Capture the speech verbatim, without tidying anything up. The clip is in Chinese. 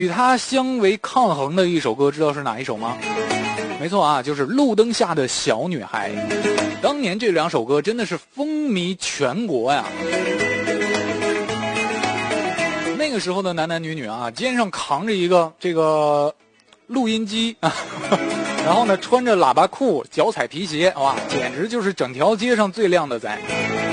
与它相为抗衡的一首歌，知道是哪一首吗？没错啊，就是《路灯下的小女孩》。当年这两首歌真的是风靡全国呀。那个时候的男男女女啊，肩上扛着一个这个录音机啊，然后呢穿着喇叭裤，脚踩皮鞋，哇，简直就是整条街上最靓的仔。